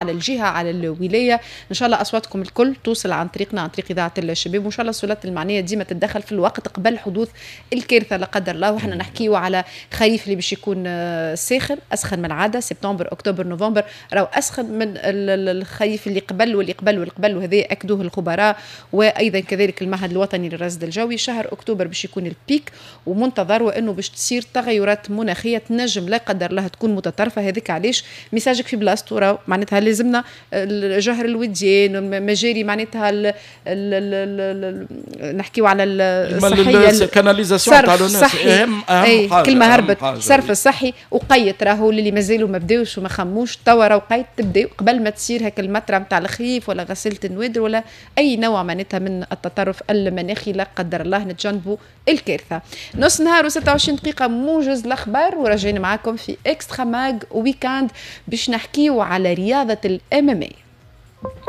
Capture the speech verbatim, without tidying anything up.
على الجهه على الولايه. ان شاء الله اصواتكم الكل توصل عن طريقنا، عن طريق اذاعه الشباب، وان شاء الله السلطات المعنيه ديما تتدخل في الوقت قبل حدوث الكارثه لا قدر الله. وحنا نحكيو على خريف اللي باش يكون ساخن، اسخن من العاده، سبتمبر اكتوبر نوفمبر راهو اسخن من الخريف اللي قبل واللي قبل واللي قبل، وهذا اكدوه الخبراء وايضا كذلك المعهد الوطني للرصد الجوي. شهر اكتوبر باش يكون البيك، ومنتظر وانه باش تصير تغيرات مناخيه تنجم لا قدر الله تكون متطرفه. هذيك علاش ميساجك في بلاصتو، راهو معناتها لازمنا جهر الوديان، مجاري معناتها ال ال ال نحكيو على الصحيه، الكاناليزاسيون تاع الناس اهم اهم حاجه، كلمه هربت، الصرف الصحي. وقيت راهو اللي مازالوا ما بداوش وما خموش توا، راهو قيت تبداو قبل ما تصير هاك المطره نتاع الخريف ولا غسيله النوادر ولا اي نوع معناتها من التطرف المناخي لا قدر الله، نتجنبوا الكارثه. نص نهار وستة وعشرين دقيقه موجز الاخبار، وراجعين معاكم في اكسترا ماج ويكاند باش نحكيو على رياضه الام ام اي.